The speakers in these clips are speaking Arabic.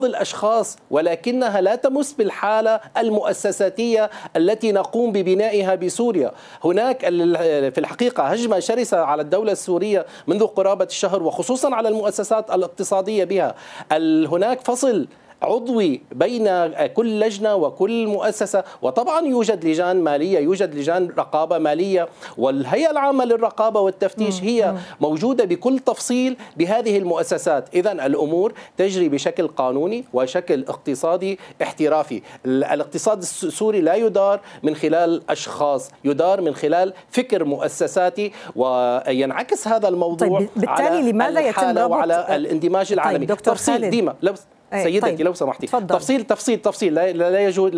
الأشخاص، ولكنها لا تمس بالحالة المؤسساتية التي نقوم ببنائها بسوريا. هناك في الحقيقة هجمة شرسة على الدولة السورية منذ قرابة الشهر، وخصوصا على المؤسسات الاقتصادية بها. هناك فصل عضوي بين كل لجنة وكل مؤسسة، وطبعا يوجد لجان مالية، يوجد لجان رقابة مالية، والهيئة العامة للرقابة والتفتيش هي موجودة بكل تفصيل بهذه المؤسسات. إذن الأمور تجري بشكل قانوني وشكل اقتصادي احترافي. الاقتصاد السوري لا يدار من خلال أشخاص، يدار من خلال فكر مؤسساتي، وينعكس هذا الموضوع طيب بالتالي على لماذا يتم ربط وعلى الاندماج العالمي. طيب دكتور تفصيل خالد. ديما سيدتي طيب. لو سمحتي، تفضل. تفصيل لا يجوز.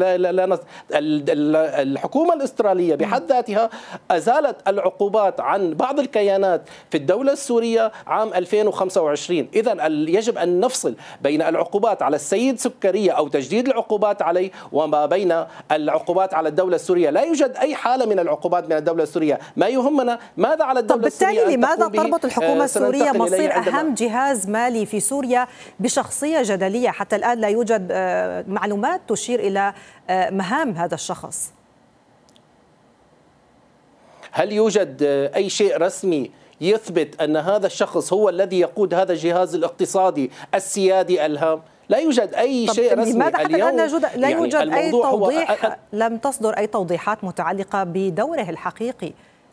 الحكومة الأسترالية بحد ذاتها أزالت العقوبات عن بعض الكيانات في الدولة السورية عام 2025. إذن يجب أن نفصل بين العقوبات على السيد سكرية أو تجديد العقوبات عليه وما بين العقوبات على الدولة السورية. لا يوجد أي حالة من العقوبات من الدولة السورية. ما يهمنا ماذا على الدولة السورية. بالتالي لماذا تربط الحكومة السورية مصير أهم جهاز مالي في سوريا بشخصية جدلية؟ حتى الآن لا يوجد معلومات تشير إلى مهام هذا الشخص. هل يوجد أي شيء رسمي يثبت أن هذا الشخص هو الذي يقود هذا الجهاز الاقتصادي السيادي الهام؟ لا يوجد أي شيء رسمي. لماذا حتى الآن لا يوجد أي توضيح؟ لم تصدر أي توضيحات متعلقة بدوره الحقيقي.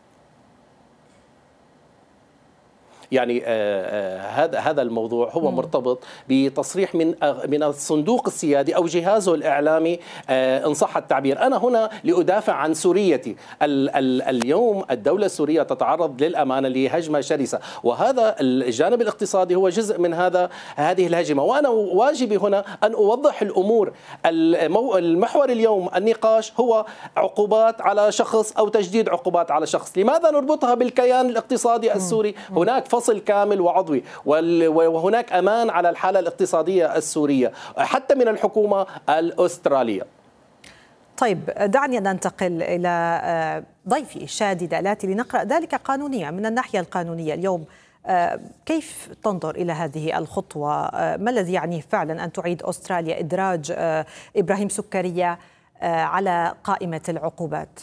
يعني هذا الموضوع هو مرتبط بتصريح من الصندوق السيادي أو جهازه الإعلامي إن صح التعبير. أنا هنا لأدافع عن سوريتي. اليوم الدولة السورية تتعرض للأمانة لهجمة شرسة، وهذا الجانب الاقتصادي هو جزء من هذه الهجمة، وأنا واجبي هنا أن أوضح الأمور. المحور اليوم النقاش هو عقوبات على شخص أو تجديد عقوبات على شخص. لماذا نربطها بالكيان الاقتصادي السوري؟ هناك فصل كامل وعضوي، وهناك أمان على الحالة الاقتصادية السورية حتى من الحكومة الأسترالية. طيب دعني ننتقل إلى ضيفي شادي دالاتي لنقرأ ذلك قانونيا. من الناحية القانونية اليوم كيف تنظر إلى هذه الخطوة؟ ما الذي يعني فعلا أن تعيد أستراليا إدراج إبراهيم سكرية على قائمة العقوبات؟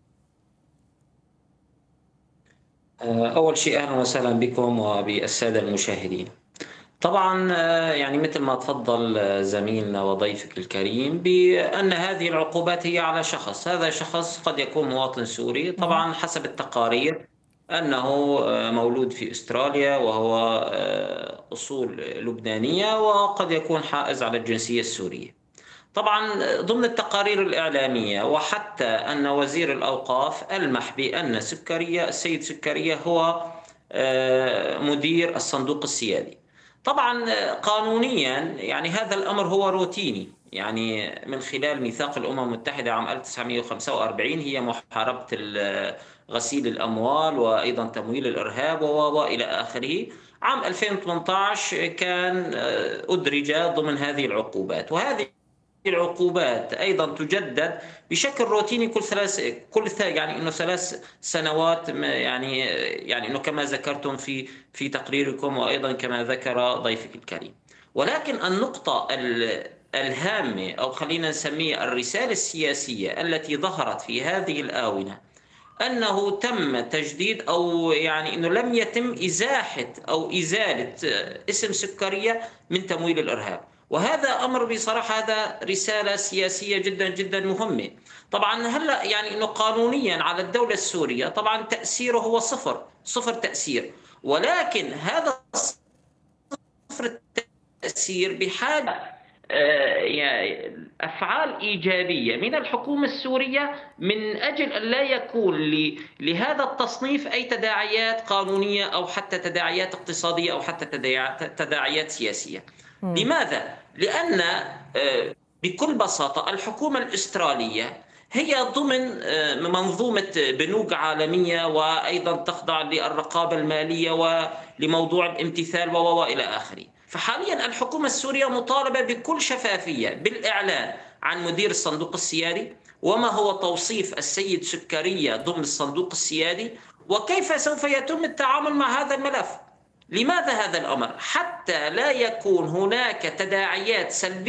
أول شيء أهلا وسهلا بكم وبالسادة المشاهدين. طبعا يعني مثل ما تفضل زميلنا وضيفك الكريم بأن هذه العقوبات هي على شخص، هذا شخص قد يكون مواطن سوري طبعا حسب التقارير أنه مولود في أستراليا وهو أصول لبنانية، وقد يكون حائز على الجنسية السورية. طبعا ضمن التقارير الإعلامية وحتى أن وزير الأوقاف ألمح بأن السيد سكرية هو مدير الصندوق السيادي. طبعا قانونيا يعني هذا الأمر هو روتيني، يعني من خلال ميثاق الأمم المتحدة عام 1945 هي محاربة غسيل الأموال وأيضا تمويل الإرهاب وإلى آخره. عام 2018 كان أدرج ضمن هذه العقوبات، وهذه العقوبات ايضا تجدد بشكل روتيني يعني انه 3 سنوات، يعني انه كما ذكرتم في تقريركم وايضا كما ذكر ضيفك الكريم. ولكن النقطة الهامة او خلينا نسميها الرسالة السياسية التي ظهرت في هذه الآونة أنه تم تجديد أو يعني أنه لم يتم إزاحة أو إزالة اسم سكرية من تمويل الإرهاب، وهذا أمر بصراحة هذا رسالة سياسية جدا جدا مهمة. طبعا هلا يعني أنه قانونيا على الدولة السورية طبعا تأثيره هو صفر تأثير، ولكن هذا صفر التأثير بحاجة أفعال إيجابية من الحكومة السورية من أجل أن لا يكون لهذا التصنيف أي تداعيات قانونية أو حتى تداعيات اقتصادية أو حتى تداعيات سياسية. لماذا؟ لأن بكل بساطة الحكومة الأسترالية هي ضمن منظومة بنوك عالمية وأيضا تخضع للرقابة المالية ولموضوع الامتثال وإلى آخره. فحاليا الحكومة السورية مطالبة بكل شفافية بالإعلان عن مدير الصندوق السيادي وما هو توصيف السيد سكرية ضمن الصندوق السيادي وكيف سوف يتم التعامل مع هذا الملف. لماذا هذا الأمر؟ حتى لا يكون هناك تداعيات سلبية